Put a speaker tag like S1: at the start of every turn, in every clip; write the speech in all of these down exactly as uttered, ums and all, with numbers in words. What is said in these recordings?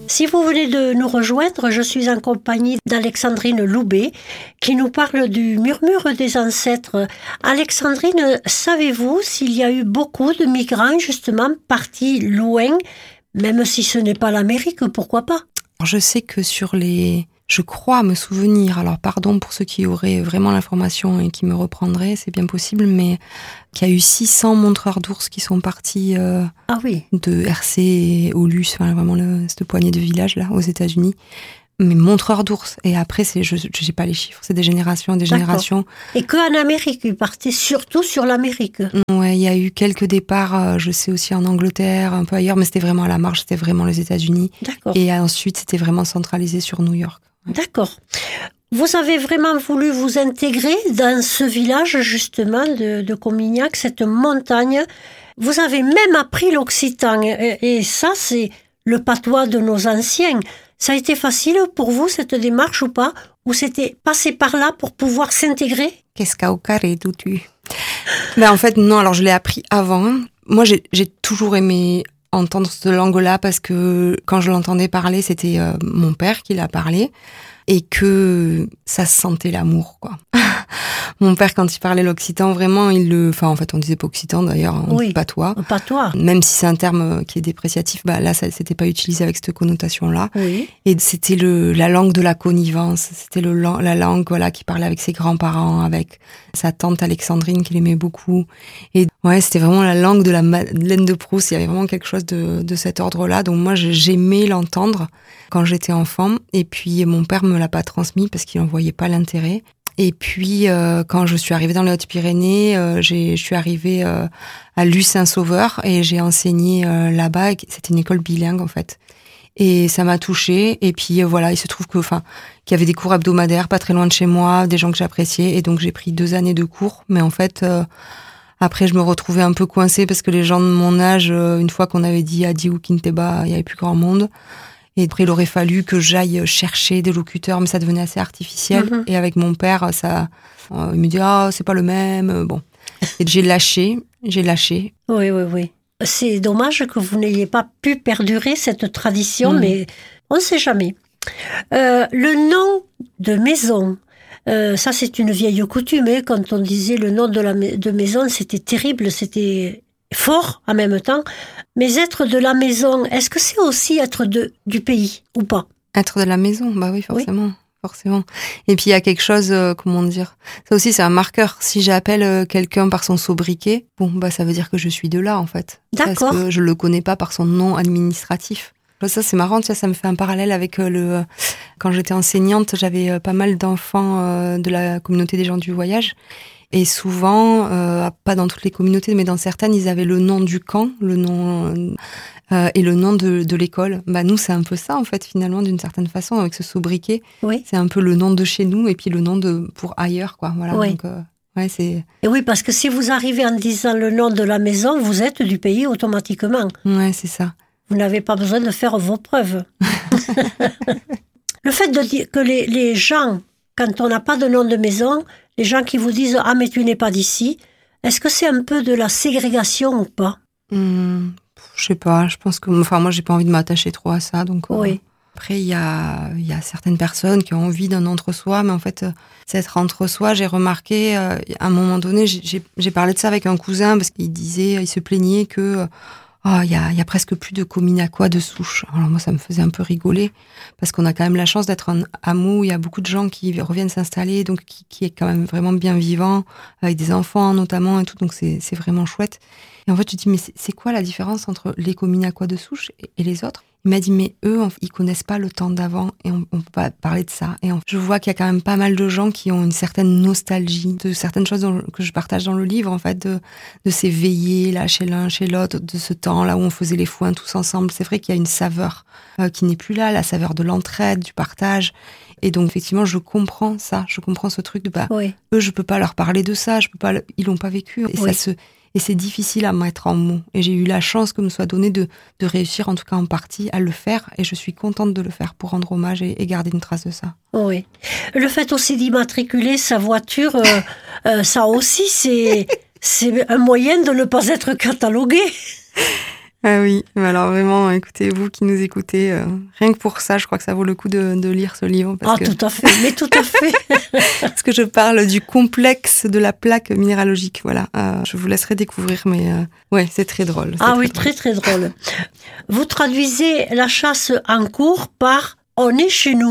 S1: Si vous venez de nous rejoindre, je suis en compagnie d'Alexandrine Loubet qui nous parle du murmure des ancêtres. Alexandrine, savez-vous s'il y a eu beaucoup de migrants justement partis loin, même si ce n'est pas l'Amérique, pourquoi pas?
S2: Je sais que sur les... Je crois me souvenir, alors pardon pour ceux qui auraient vraiment l'information et qui me reprendraient, c'est bien possible, mais qu'il y a eu six cents montreurs d'ours qui sont partis euh,
S1: ah oui.
S2: de R C et Aulus, enfin vraiment le, cette poignée de villages là aux États-Unis. Mais montreurs d'ours. Et après, c'est, je n'ai pas les chiffres, c'est des générations et des
S1: D'accord.
S2: générations.
S1: Et qu'en Amérique, ils partaient surtout sur l'Amérique.
S2: Ouais, il y a eu quelques départs, euh, je sais aussi en Angleterre, un peu ailleurs, mais c'était vraiment à la marge, c'était vraiment les États-Unis.
S1: D'accord.
S2: Et ensuite, c'était vraiment centralisé sur New York. Ouais.
S1: D'accord. Vous avez vraiment voulu vous intégrer dans ce village, justement, de, de Comignac, cette montagne. Vous avez même appris l'occitan. Et, et ça, c'est le patois de nos anciens. Ça a été facile pour vous, cette démarche, ou pas? Ou c'était passer par là pour pouvoir s'intégrer?
S2: Qu'est-ce qu'a au carré, d'où tu... Ben, en fait, non, alors je l'ai appris avant. Moi, j'ai, j'ai toujours aimé entendre cette langue-là parce que quand je l'entendais parler, c'était euh, mon père qui l'a parlé et que ça sentait l'amour, quoi. Mon père, quand il parlait l'occitan, vraiment, il le... Enfin, en fait, on disait pas occitan, d'ailleurs, on
S1: oui,
S2: dit patois.
S1: Patois.
S2: Même si c'est un terme qui est dépréciatif, bah là, ça c'était pas utilisé avec cette connotation-là.
S1: Oui.
S2: Et c'était le, la langue de la connivence. C'était le, la langue, voilà, qui parlait avec ses grands-parents, avec sa tante Alexandrine, qu'il aimait beaucoup. Et ouais, c'était vraiment la langue de la Madeleine de Proust. Il y avait vraiment quelque chose de, de cet ordre-là. Donc moi, j'aimais l'entendre quand j'étais enfant. Et puis, mon père me l'a pas transmis parce qu'il en voyait pas l'intérêt. Et puis, euh, quand je suis arrivée dans les Hautes-Pyrénées, euh, j'ai, je suis arrivée euh, à Luce-Saint-Sauveur et j'ai enseigné euh, là-bas. C'était une école bilingue, en fait. Et ça m'a touchée. Et puis, euh, voilà, il se trouve que, enfin, qu'il y avait des cours hebdomadaires pas très loin de chez moi, des gens que j'appréciais. Et donc, j'ai pris deux années de cours. Mais en fait, euh, après, je me retrouvais un peu coincée parce que les gens de mon âge, euh, une fois qu'on avait dit Adi ou Kinteba, il y avait plus grand monde. Et après, il aurait fallu que j'aille chercher des locuteurs, mais ça devenait assez artificiel. Mm-hmm. Et avec mon père, ça, euh, il me dit, ah, c'est pas le même. Bon. Et j'ai lâché, j'ai lâché.
S1: Oui, oui, oui. C'est dommage que vous n'ayez pas pu perdurer cette tradition, mm. mais on ne sait jamais. Euh, le nom de maison, euh, ça c'est une vieille coutume. Hein, quand on disait le nom de la de maison, c'était terrible, c'était fort en même temps. Mais être de la maison, est-ce que c'est aussi être de, du pays ou pas?
S2: Être de la maison, bah oui, forcément. Oui. Forcément. Et puis il y a quelque chose, euh, comment dire, ça aussi c'est un marqueur. Si j'appelle euh, quelqu'un par son sobriquet, bon bah ça veut dire que je suis de là en fait.
S1: D'accord.
S2: Parce que je le connais pas par son nom administratif. Ça c'est marrant, tu vois, ça me fait un parallèle avec euh, le. Quand j'étais enseignante, j'avais euh, pas mal d'enfants euh, de la communauté des gens du voyage. Et souvent, euh, pas dans toutes les communautés, mais dans certaines, ils avaient le nom du camp, le nom euh, et le nom de, de l'école. Bah nous, c'est un peu ça en fait, finalement, d'une certaine façon, avec ce sobriquet.
S1: Oui.
S2: C'est un peu le nom de chez nous et puis le nom de pour ailleurs, quoi. Voilà.
S1: Oui.
S2: Donc, euh, ouais, c'est.
S1: Et oui, parce que si vous arrivez en disant le nom de la maison, vous êtes du pays automatiquement.
S2: Ouais, c'est ça.
S1: Vous n'avez pas besoin de faire vos preuves. Le fait de dire que les, les gens, quand on n'a pas de nom de maison, les gens qui vous disent « Ah, mais tu n'es pas d'ici », est-ce que c'est un peu de la ségrégation ou pas?
S2: Mmh, je sais pas, je pense que... Enfin, moi, j'ai pas envie de m'attacher trop à ça, donc...
S1: Oui.
S2: Euh, après, il y a, y a certaines personnes qui ont envie d'un entre-soi, mais en fait, euh, cet entre-soi, j'ai remarqué, euh, à un moment donné, j'ai, j'ai, j'ai parlé de ça avec un cousin, parce qu'il disait, il se plaignait que... Euh, Oh, il y a, y a presque plus de Comignacois de souche. Alors moi, ça me faisait un peu rigoler parce qu'on a quand même la chance d'être un hameau où il y a beaucoup de gens qui reviennent s'installer, donc qui, qui est quand même vraiment bien vivant, avec des enfants notamment et tout, donc c'est, c'est vraiment chouette. Et en fait, je dis, mais c'est, c'est quoi la différence entre les Comignacois de souche et, et les autres? Il m'a dit, mais eux, on, ils connaissent pas le temps d'avant et on, on peut pas parler de ça. Et on, je vois qu'il y a quand même pas mal de gens qui ont une certaine nostalgie de certaines choses dont, que je partage dans le livre, en fait, de, de ces veillées là chez l'un, chez l'autre, de ce temps là où on faisait les foins tous ensemble. C'est vrai qu'il y a une saveur euh, qui n'est plus là, la saveur de l'entraide, du partage. Et donc effectivement, je comprends ça, je comprends ce truc de bah oui. Eux, je peux pas leur parler de ça, je peux pas, ils l'ont pas vécu. Et
S1: oui.
S2: ça se Et c'est difficile à mettre en mots. Et j'ai eu la chance que me soit donné de, de réussir, en tout cas en partie, à le faire. Et je suis contente de le faire pour rendre hommage et, et garder une trace de ça.
S1: Oui. Le fait aussi d'immatriculer sa voiture, euh, euh, ça aussi, c'est, c'est un moyen de ne pas être catalogué.
S2: Ah oui, mais alors vraiment, écoutez, vous qui nous écoutez, euh, rien que pour ça, je crois que ça vaut le coup de, de lire ce livre. Parce
S1: Ah,
S2: que,
S1: tout à fait, mais tout à fait.
S2: parce que je parle du complexe de la plaque minéralogique, voilà. Euh, je vous laisserai découvrir, mais euh, ouais, c'est très drôle. C'est
S1: Ah
S2: très
S1: oui,
S2: drôle.
S1: très très drôle. Vous traduisez la chasse en cours par « on est chez nous ».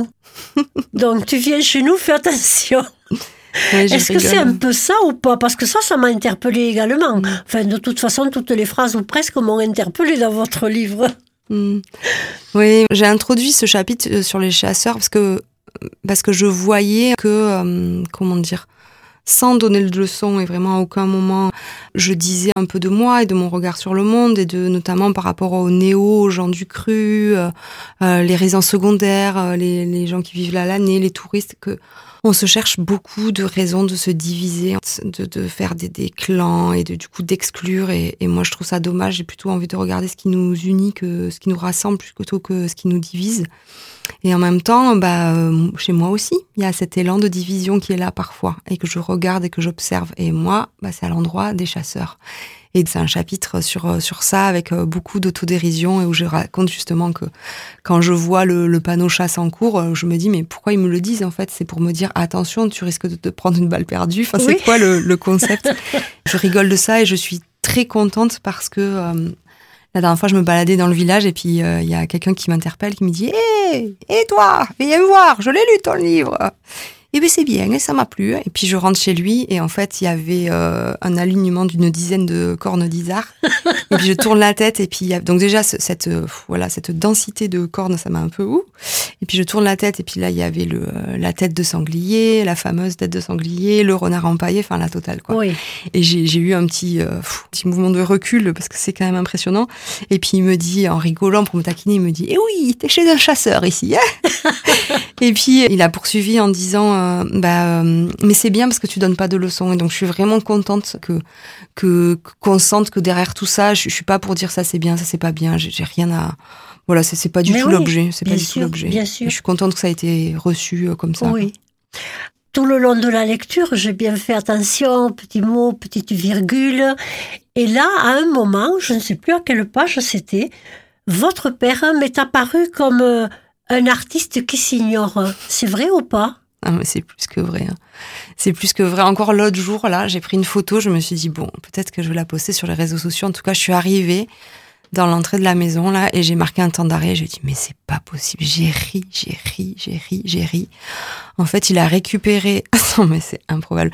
S1: Donc tu viens chez nous, fais attention.
S2: Ouais,
S1: Est-ce que
S2: rigole.
S1: c'est un peu ça ou pas? Parce que ça, ça m'a interpellée également. Enfin, de toute façon, toutes les phrases ou presque m'ont interpellée dans votre livre.
S2: Mmh. Oui, j'ai introduit ce chapitre sur les chasseurs parce que parce que je voyais que euh, comment dire, sans donner de leçon et vraiment à aucun moment, je disais un peu de moi et de mon regard sur le monde et de notamment par rapport aux néos, aux gens du cru, euh, euh, les résidents secondaires, euh, les les gens qui vivent là l'année, les touristes, que on se cherche beaucoup de raisons de se diviser, de, de faire des, des clans et de, du coup d'exclure. Et, et moi, je trouve ça dommage. J'ai plutôt envie de regarder ce qui nous unit que ce qui nous rassemble plutôt que ce qui nous divise. Et en même temps, bah, euh, chez moi aussi, il y a cet élan de division qui est là parfois et que je regarde et que j'observe. Et moi, bah, c'est à l'endroit des chasseurs. Et c'est un chapitre sur sur ça avec beaucoup d'autodérision et où je raconte justement que quand je vois le, le panneau chasse en cours, je me dis mais pourquoi ils me le disent en fait? C'est pour me dire attention, tu risques de te prendre une balle perdue. Enfin,
S1: Oui.
S2: c'est quoi le, le concept? Je rigole de ça et je suis très contente parce que euh, la dernière fois je me baladais dans le village et puis il euh, y a quelqu'un qui m'interpelle qui me dit hé, hey, et toi, viens me voir, je l'ai lu ton livre. Et bien c'est bien, et ça m'a plu. Et puis je rentre chez lui, et en fait, il y avait euh, un alignement d'une dizaine de cornes d'isard. Et puis je tourne la tête, et puis il y a... donc déjà cette euh, voilà cette densité de cornes, ça m'a un peu ouh. Et puis je tourne la tête, et puis là il y avait le euh, la tête de sanglier, la fameuse tête de sanglier, le renard empaillé, enfin la totale quoi.
S1: Oui.
S2: Et j'ai j'ai eu un petit euh, pff, petit mouvement de recul parce que c'est quand même impressionnant. Et puis il me dit en rigolant pour me taquiner, il me dit eh oui, t'es chez un chasseur ici. Hein. Et puis il a poursuivi en disant euh, bah euh, mais c'est bien parce que tu donnes pas de leçons. Et donc je suis vraiment contente que que qu'on sente que derrière tout ça, je, je suis pas pour dire ça c'est bien, ça c'est pas bien. J'ai, j'ai rien à voilà, c'est, c'est pas du
S1: Mais
S2: tout
S1: oui,
S2: l'objet. C'est pas du
S1: sûr,
S2: tout l'objet.
S1: bien sûr.
S2: Et je suis contente que ça ait été reçu euh, comme ça.
S1: Oui. Tout le long de la lecture, j'ai bien fait attention, petits mots, petites virgules. Et là, à un moment, je ne sais plus à quelle page c'était, votre père m'est apparu comme euh, un artiste qui s'ignore. C'est vrai ou pas?
S2: Ah, mais c'est plus que vrai. Hein. C'est plus que vrai. Encore l'autre jour, là, j'ai pris une photo, je me suis dit, bon, peut-être que je vais la poster sur les réseaux sociaux. En tout cas, je suis arrivée dans l'entrée de la maison, là, et j'ai marqué un temps d'arrêt. J'ai dit, mais c'est pas possible. J'ai ri, j'ai ri, j'ai ri, j'ai ri. En fait, il a récupéré... Non, mais c'est improbable.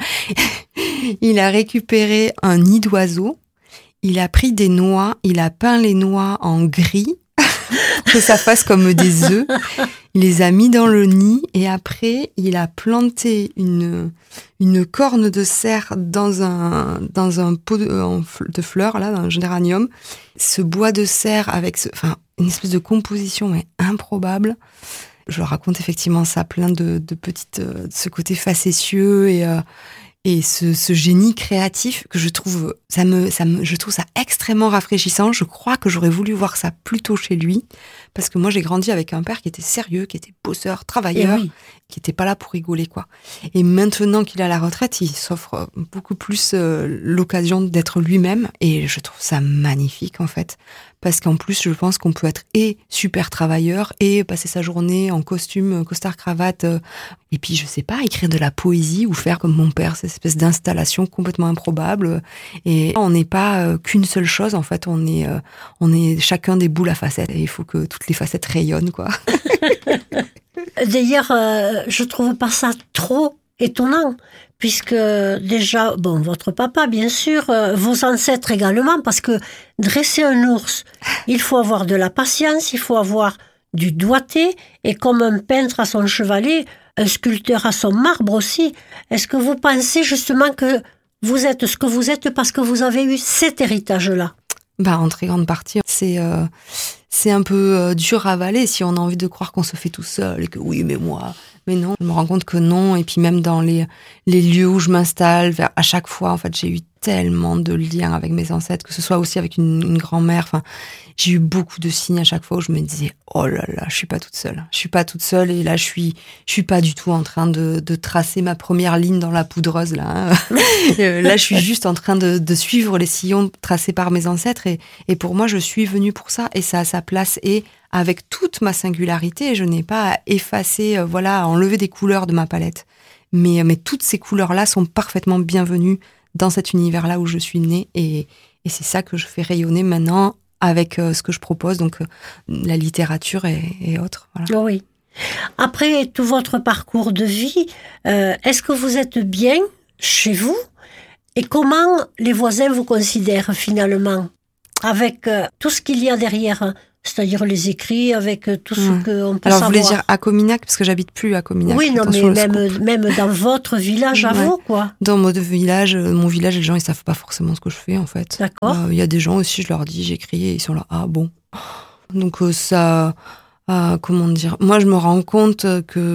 S2: Il a récupéré un nid d'oiseau. Il a pris des noix. Il a peint les noix en gris pour que ça fasse comme des œufs. Il les a mis dans le nid et après, il a planté une, une corne de cerf dans un, dans un pot de, de fleurs, là, dans un géranium. Ce bois de cerf avec ce, enfin, une espèce de composition, mais improbable. Je raconte effectivement ça, plein de, de petites, de ce côté facétieux et, euh, et ce, ce génie créatif que je trouve, ça me, ça me, je trouve ça extrêmement rafraîchissant. Je crois que j'aurais voulu voir ça plus tôt chez lui. Parce que moi, j'ai grandi avec un père qui était sérieux, qui était bosseur, travailleur,
S1: oui.
S2: qui était pas là pour rigoler, quoi. Et maintenant qu'il est à la retraite, il s'offre beaucoup plus euh, l'occasion d'être lui-même. Et je trouve ça magnifique, en fait. Parce qu'en plus, je pense qu'on peut être et super travailleur et passer sa journée en costume, costard, cravate. Euh, et puis, je sais pas, écrire de la poésie ou faire comme mon père, cette espèce d'installation complètement improbable. Et on n'est pas euh, qu'une seule chose, en fait. On est, euh, on est chacun des boules à facettes. Et il faut que toutes les facettes rayonnent, quoi.
S1: D'ailleurs, euh, je trouve pas ça trop étonnant, puisque déjà, bon, votre papa, bien sûr, euh, vos ancêtres également, parce que dresser un ours, il faut avoir de la patience, il faut avoir du doigté, et comme un peintre à son chevalet, un sculpteur à son marbre aussi. Est-ce que vous pensez justement que vous êtes ce que vous êtes parce que vous avez eu cet héritage-là?
S2: Bah, en très grande partie, c'est euh, c'est un peu euh, dur à avaler si on a envie de croire qu'on se fait tout seul et que oui, mais moi, mais non. Je me rends compte que non. Et puis même dans les les lieux où je m'installe, vers, à chaque fois, en fait, j'ai eu tellement de liens avec mes ancêtres, que ce soit aussi avec une, une grand-mère. Enfin, j'ai eu beaucoup de signes à chaque fois où je me disais, oh là là, je suis pas toute seule. Je suis pas toute seule et là, je suis, je suis pas du tout en train de, de tracer ma première ligne dans la poudreuse, là. Hein. Là, je suis juste en train de, de suivre les sillons tracés par mes ancêtres et, et pour moi, je suis venue pour ça et ça a sa place et avec toute ma singularité, je n'ai pas à effacer, euh, voilà, à enlever des couleurs de ma palette. Mais, mais toutes ces couleurs-là sont parfaitement bienvenues dans cet univers-là où je suis née et, et c'est ça que je fais rayonner maintenant avec euh, ce que je propose, donc euh, la littérature et, et autres. Voilà.
S1: Oui. Après tout votre parcours de vie, euh, est-ce que vous êtes bien chez vous? Et comment les voisins vous considèrent finalement? Avec euh, tout ce qu'il y a derrière, c'est-à-dire les écrits, avec euh, tout ce mmh. qu'on peut
S2: Alors,
S1: savoir. Alors,
S2: vous voulez dire à Cominac, parce que j'habite plus à Cominac.
S1: Oui, non, mais même, même dans votre village à ouais. vous, quoi.
S2: Dans mon village, mon village, les gens, ils savent pas forcément ce que je fais, en fait.
S1: D'accord.
S2: Il euh, y a des gens aussi, je leur dis, j'écris, et ils sont là, ah bon. Donc, euh, ça, euh, comment dire, moi, je me rends compte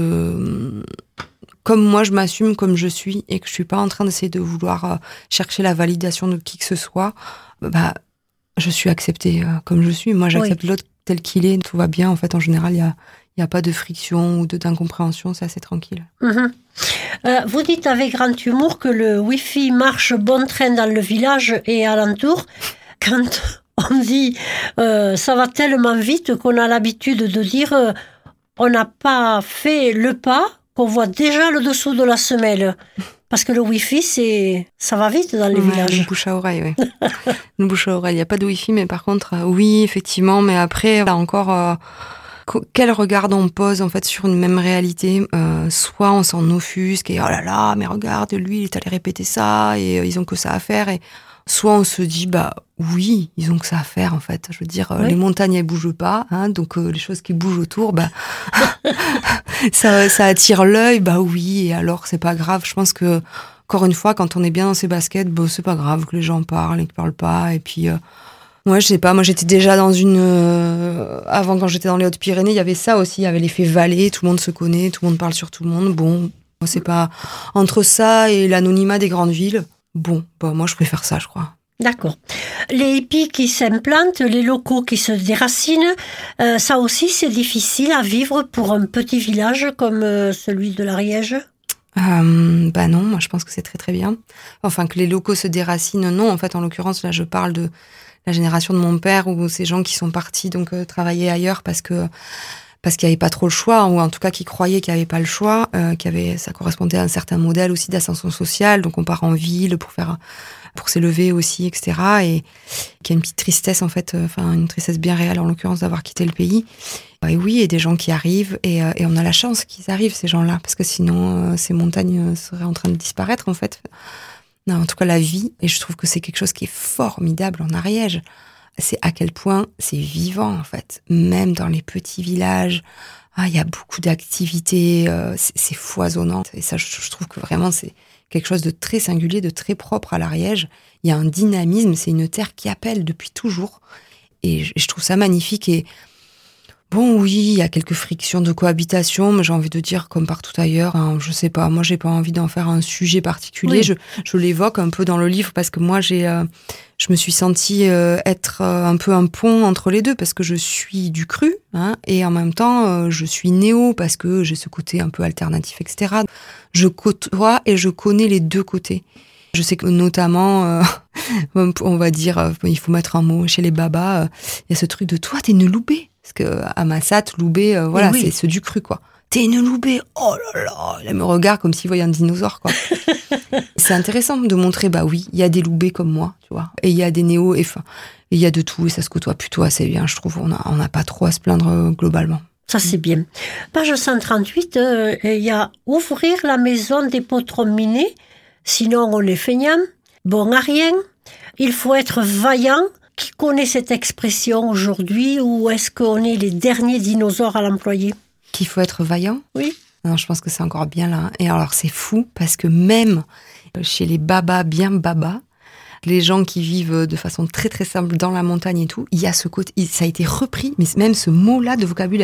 S2: que, comme moi, je m'assume comme je suis, et que je suis pas en train d'essayer de vouloir euh, chercher la validation de qui que ce soit, bah, je suis acceptée euh, comme je suis. Moi, j'accepte oui. l'autre tel qu'il est. Tout va bien. En fait, en général, il y a, il y a pas de friction ou de, d'incompréhension. C'est assez tranquille.
S1: Mmh. Euh, vous dites avec grand humour que le Wi-Fi marche bon train dans le village et alentour. Quand on dit euh, ça va tellement vite qu'on a l'habitude de dire euh, on n'a pas fait le pas qu'on voit déjà le dessous de la semelle. Parce que le Wi-Fi, c'est... ça va vite dans les
S2: ouais,
S1: villages.
S2: Une bouche à oreille, oui. Une bouche à oreille. Il n'y a pas de Wi-Fi, mais par contre, euh, oui, effectivement. Mais après, là encore, euh, quel regard on pose en fait sur une même réalité. Euh, soit on s'en offusque et oh là là, mais regarde, lui, il est allé répéter ça et euh, ils ont que ça à faire. Et soit on se dit, bah oui, ils ont que ça à faire en fait. Je veux dire, oui. Les montagnes elles bougent pas, hein, donc euh, les choses qui bougent autour, bah ça, ça attire l'œil, bah oui. Et alors c'est pas grave. Je pense que encore une fois, quand on est bien dans ses baskets, bah c'est pas grave que les gens parlent et qu'ils parlent pas. Et puis euh, moi, je sais pas, moi j'étais déjà dans une euh, avant quand j'étais dans les Hautes-Pyrénées, il y avait ça aussi, il y avait l'effet vallée, tout le monde se connaît, tout le monde parle sur tout le monde. Bon, moi c'est pas entre ça et l'anonymat des grandes villes. Bon, bah moi je préfère ça, je crois.
S1: D'accord. Les hippies qui s'implantent, les locaux qui se déracinent, euh, ça aussi c'est difficile à vivre pour un petit village comme euh, celui de l'Ariège ?
S2: euh, Bah non, moi je pense que c'est très très bien. Enfin que les locaux se déracinent, non. En fait, en l'occurrence, là je parle de la génération de mon père ou ces gens qui sont partis donc euh, travailler ailleurs parce que parce qu'il n'y avait pas trop le choix, ou en tout cas qui croyaient qu'il n'y avait pas le choix, euh, qu'il y avait, ça correspondait à un certain modèle aussi d'ascension sociale, donc on part en ville pour faire, pour s'élever aussi, et cetera. Et qu'il y a une petite tristesse en fait, enfin une tristesse bien réelle en l'occurrence d'avoir quitté le pays. Et oui, et des gens qui arrivent, et, et on a la chance qu'ils arrivent ces gens-là, parce que sinon euh, ces montagnes seraient en train de disparaître en fait. Non, en tout cas la vie, et je trouve que c'est quelque chose qui est formidable en Ariège. C'est à quel point c'est vivant, en fait. Même dans les petits villages, ah, il y a beaucoup d'activités, euh, c'est, c'est foisonnant. Et ça, je, je trouve que vraiment, c'est quelque chose de très singulier, de très propre à l'Ariège. Il y a un dynamisme, c'est une terre qui appelle depuis toujours. Et je, je trouve ça magnifique. Et bon, oui, il y a quelques frictions de cohabitation, mais j'ai envie de dire, comme partout ailleurs, hein, je sais pas, moi, j'ai pas envie d'en faire un sujet particulier. Oui. Je, je l'évoque un peu dans le livre parce que moi, j'ai... Euh, je me suis sentie euh, être euh, un peu un pont entre les deux parce que je suis du cru, hein, et en même temps, euh, je suis néo parce que j'ai ce côté un peu alternatif, et cetera. Je côtoie et je connais les deux côtés. Je sais que notamment, euh, on va dire, euh, il faut mettre un mot, chez les babas, il euh, y a ce truc de « toi, t'es une loubée ». Parce que à Massat, loubée, euh, voilà, oui. c'est ce du cru, quoi. T'es une loubée, oh là là, elle me regarde comme s'il voyait un dinosaure, quoi. C'est intéressant de montrer, bah oui, il y a des loubés comme moi, tu vois, et il y a des néos, et enfin, il y a de tout, et ça se côtoie plutôt assez bien, je trouve, on n'a on a pas trop à se plaindre euh, globalement.
S1: Ça, c'est bien. Page cent trente-huit, il euh, y a « Ouvrir la maison des potrons minés, sinon on est feignant, bon à rien, il faut être vaillant ». Qui connaît cette expression aujourd'hui, ou est-ce qu'on est les derniers dinosaures à l'employer ?
S2: Qu'il faut être vaillant ?
S1: Oui.
S2: Non, je pense que c'est encore bien là. Et alors, c'est fou, parce que même chez les babas, bien babas, les gens qui vivent de façon très très simple dans la montagne et tout, il y a ce côté, ça a été repris, mais même ce mot-là de vocabulaire.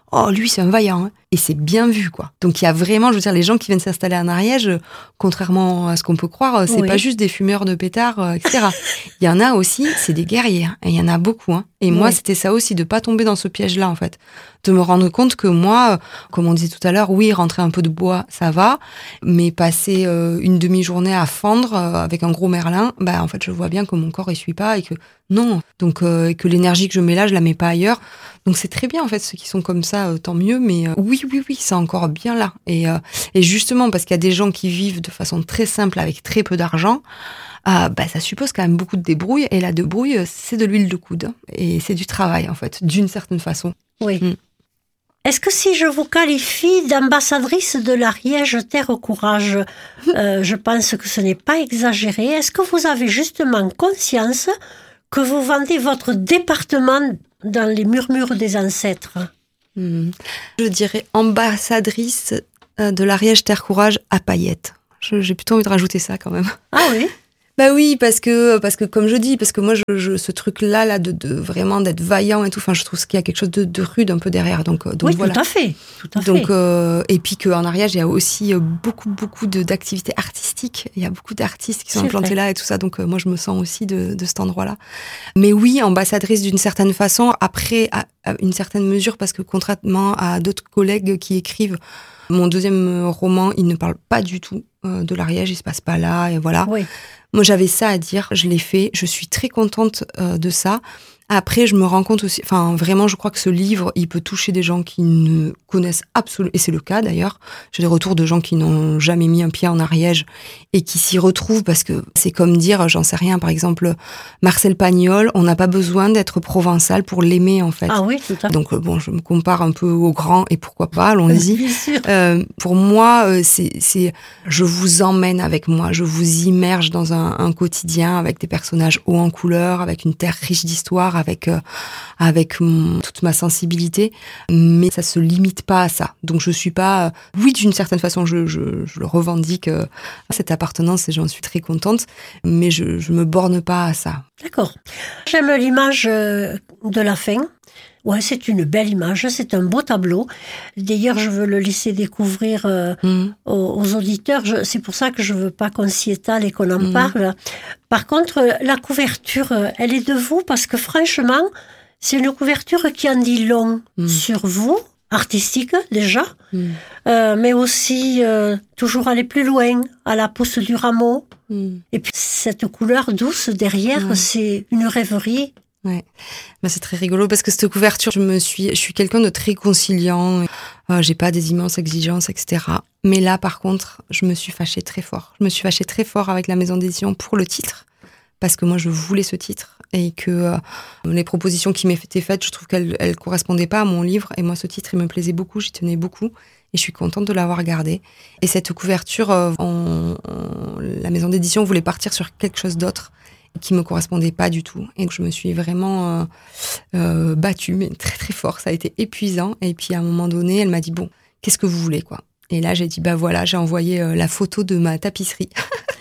S2: oh, lui, c'est un vaillant. Hein. Et c'est bien vu, quoi. Donc, il y a vraiment, je veux dire, les gens qui viennent s'installer en Ariège, contrairement à ce qu'on peut croire, c'est oui. pas juste des fumeurs de pétards, et cetera. Il y en a aussi, c'est des guerriers. Hein. Et il y en a beaucoup. Hein. Et oui. moi, c'était ça aussi, de pas tomber dans ce piège-là, en fait. De me rendre compte que moi, comme on disait tout à l'heure, oui, rentrer un peu de bois, ça va. Mais passer euh, une demi-journée à fendre euh, avec un gros merlin, bah, en fait, je vois bien que mon corps, il suit pas et que non. Donc, euh, que l'énergie que je mets là, je la mets pas ailleurs. Donc, c'est très bien, en fait, ceux qui sont comme ça, euh, tant mieux. Mais euh, oui, oui, oui, c'est encore bien là. Et, euh, et justement, parce qu'il y a des gens qui vivent de façon très simple avec très peu d'argent, euh, bah, ça suppose quand même beaucoup de débrouille. Et la débrouille, c'est de l'huile de coude. Et c'est du travail, en fait, d'une certaine façon.
S1: Oui.
S2: Mm.
S1: Est-ce que si je vous qualifie d'ambassadrice de l'Ariège Terre Courage, euh, je pense que ce n'est pas exagéré. Est-ce que vous avez justement conscience que vous vendez votre département dans les murmures des ancêtres?
S2: mmh. Je dirais ambassadrice de l'Ariège Terre Courage à paillettes. Je, j'ai plutôt envie de rajouter ça quand même.
S1: Ah oui?
S2: Bah oui, parce que, parce que comme je dis, parce que moi, je, je, ce truc-là, là, de, de vraiment d'être vaillant et tout, enfin, je trouve qu'il y a quelque chose de, de rude un peu derrière. Donc, donc
S1: oui,
S2: voilà.
S1: tout à fait. Tout à
S2: donc,
S1: fait.
S2: Euh, et puis qu'en Ariège, il y a aussi beaucoup, beaucoup de, d'activités artistiques. Il y a beaucoup d'artistes qui sont
S1: C'est
S2: implantés
S1: vrai.
S2: là et tout ça. Donc, euh, moi, je me sens aussi de, de cet endroit-là. Mais oui, ambassadrice d'une certaine façon, après, à, à une certaine mesure, parce que contrairement à d'autres collègues qui écrivent, mon deuxième roman, il ne parle pas du tout euh, de l'Ariège, il se passe pas là, et voilà.
S1: Oui.
S2: Moi, j'avais ça à dire, je l'ai fait, je suis très contente euh, de ça. Après, je me rends compte aussi, enfin, vraiment, je crois que ce livre, il peut toucher des gens qui ne connaissent absolument, et c'est le cas d'ailleurs. J'ai des retours de gens qui n'ont jamais mis un pied en Ariège et qui s'y retrouvent parce que c'est comme dire, j'en sais rien, par exemple, Marcel Pagnol, on n'a pas besoin d'être provençal pour l'aimer, en fait.
S1: Ah oui, tout à fait.
S2: Donc, bon, je me compare un peu au grand et pourquoi pas, allons-y.
S1: Bien sûr.
S2: Euh, pour moi, euh, c'est, c'est, je vous emmène avec moi, je vous immerge dans un, un quotidien avec des personnages hauts en couleur, avec une terre riche d'histoire, avec euh, avec mon, toute ma sensibilité, mais ça se limite pas à ça. Donc je suis pas, euh, oui, d'une certaine façon, je, je, je le revendique euh, cette appartenance et j'en suis très contente, mais je je me borne pas à ça.
S1: D'accord. J'aime l'image euh, de la fin. Ouais, c'est une belle image, c'est un beau tableau. D'ailleurs, je veux le laisser découvrir euh, mmh. aux, aux auditeurs. Je, c'est pour ça que je veux pas qu'on s'y étale et qu'on en mmh. parle. Par contre, la couverture, elle est de vous parce que franchement, c'est une couverture qui en dit long mmh. sur vous, artistique déjà, mmh. euh, mais aussi euh, toujours aller plus loin, à la pousse du rameau. Mmh. Et puis cette couleur douce derrière, mmh. c'est une rêverie.
S2: Ouais, bah, c'est très rigolo parce que cette couverture, je me suis, je suis quelqu'un de très conciliant. Euh, j'ai pas des immenses exigences, et cetera. Mais là, par contre, je me suis fâchée très fort. Je me suis fâchée très fort avec la maison d'édition pour le titre parce que moi, je voulais ce titre et que euh, les propositions qui m'étaient faites, je trouve qu'elles, elles correspondaient pas à mon livre. Et moi, ce titre, il me plaisait beaucoup, j'y tenais beaucoup. Et je suis contente de l'avoir gardé. Et cette couverture, euh, on, on, la maison d'édition voulait partir sur quelque chose d'autre qui me correspondait pas du tout. Et donc, je me suis vraiment euh, euh, battue, mais très très fort. Ça a été épuisant. Et puis, à un moment donné, elle m'a dit, bon, qu'est-ce que vous voulez, quoi? Et là, j'ai dit, bah voilà, j'ai envoyé euh, la photo de ma tapisserie.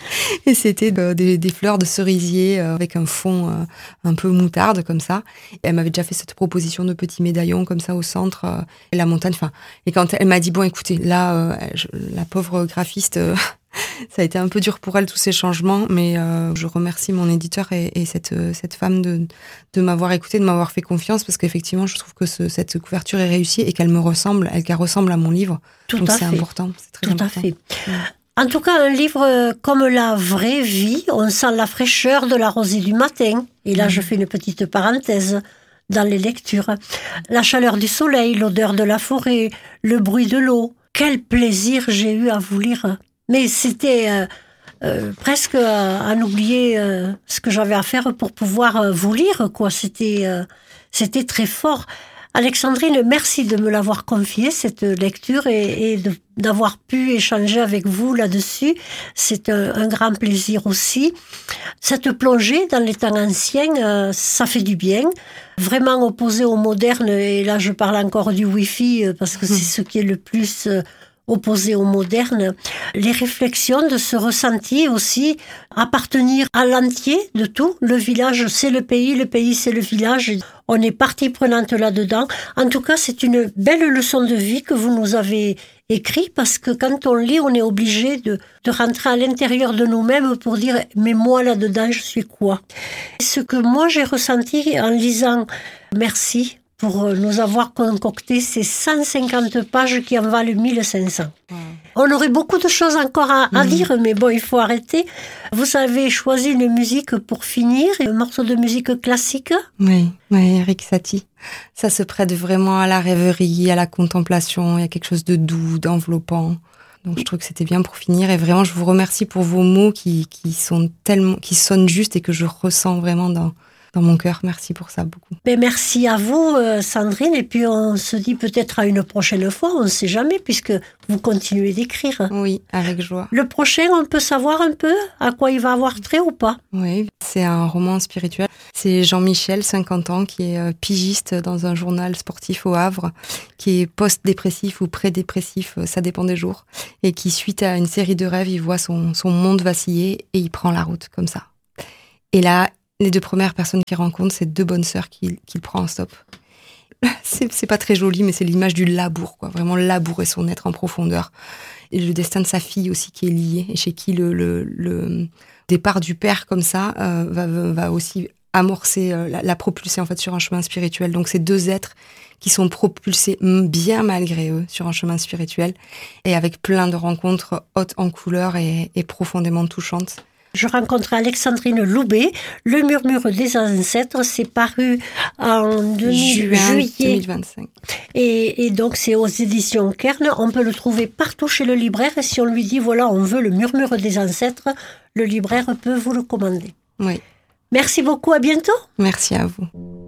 S2: Et c'était euh, des, des fleurs de cerisier euh, avec un fond euh, un peu moutarde, comme ça. Et elle m'avait déjà fait cette proposition de petits médaillons, comme ça, au centre, euh, et la montagne. Enfin, et quand elle m'a dit, bon, écoutez, là, euh, je, la pauvre graphiste... Euh, ça a été un peu dur pour elle, tous ces changements, mais euh, je remercie mon éditeur et, et cette, cette femme de, de m'avoir écoutée, de m'avoir fait confiance, parce qu'effectivement, je trouve que ce, cette couverture est réussie et qu'elle me ressemble, elle, qu'elle ressemble à mon livre.
S1: Tout
S2: Donc
S1: à
S2: c'est
S1: fait.
S2: important, c'est très
S1: Tout
S2: important.
S1: à fait. En tout cas, un livre comme La vraie vie, on sent la fraîcheur de la rosée du matin. Et là, mmh. je fais une petite parenthèse dans les lectures. La chaleur du soleil, l'odeur de la forêt, le bruit de l'eau. Quel plaisir j'ai eu à vous lire. Mais c'était euh, euh, presque à, à oublier euh, ce que j'avais à faire pour pouvoir euh, vous lire, quoi. C'était, euh, c'était très fort. Alexandrine, merci de me l'avoir confié, cette lecture, et, et de, d'avoir pu échanger avec vous là-dessus. C'est un, un grand plaisir aussi. Cette plongée dans les temps anciens, euh, ça fait du bien. Vraiment opposé au moderne, et là je parle encore du Wi-Fi, parce que c'est ce qui est le plus... Euh, opposé au moderne, les réflexions de ce ressenti aussi, appartenir à l'entier de tout. Le village, c'est le pays, le pays, c'est le village. On est partie prenante là-dedans. En tout cas, c'est une belle leçon de vie que vous nous avez écrit, parce que quand on lit, on est obligé de, de rentrer à l'intérieur de nous-mêmes pour dire « mais moi là-dedans, je suis quoi ?» Ce que moi j'ai ressenti en lisant « Merci » pour nous avoir concocté ces cent cinquante pages qui en valent mille cinq cents. Mmh. On aurait beaucoup de choses encore à, à mmh. dire, mais bon, il faut arrêter. Vous avez choisi une musique pour finir, un morceau de musique classique.
S2: Oui, oui, Erik Satie. Ça se prête vraiment à la rêverie, à la contemplation. Il y a quelque chose de doux, d'enveloppant. Donc je trouve que c'était bien pour finir. Et vraiment, je vous remercie pour vos mots qui, qui sont tellement, qui sonnent juste et que je ressens vraiment dans... dans mon cœur. Merci pour ça beaucoup.
S1: Mais merci à vous, Sandrine. Et puis, on se dit peut-être à une prochaine fois. On ne sait jamais, puisque vous continuez d'écrire.
S2: Oui, avec joie.
S1: Le prochain, on peut savoir un peu à quoi il va avoir trait ou pas?
S2: Oui, c'est un roman spirituel. C'est Jean-Michel, cinquante ans, qui est pigiste dans un journal sportif au Havre, qui est post-dépressif ou pré-dépressif, ça dépend des jours, et qui, suite à une série de rêves, il voit son, son monde vaciller et il prend la route comme ça. Et là, les deux premières personnes qu'il rencontre, c'est deux bonnes sœurs qu'il, qu'il prend en stop. C'est, c'est pas très joli, mais c'est l'image du labour, quoi. Vraiment labourer son être en profondeur. Et le destin de sa fille aussi qui est lié, et chez qui le, le, le départ du père comme ça euh, va, va aussi amorcer, euh, la, la propulser en fait sur un chemin spirituel. Donc c'est deux êtres qui sont propulsés bien malgré eux sur un chemin spirituel, et avec plein de rencontres hautes en couleur et, et profondément touchantes.
S1: Je rencontre Alexandrine Loubet. Le murmure des ancêtres, c'est paru en demi,
S2: Juin
S1: juillet
S2: deux mille vingt-cinq.
S1: Et, et donc, c'est aux éditions Kern. On peut le trouver partout chez le libraire. Et si on lui dit, voilà, on veut le murmure des ancêtres, le libraire peut vous le commander.
S2: Oui.
S1: Merci beaucoup. À bientôt.
S2: Merci à vous.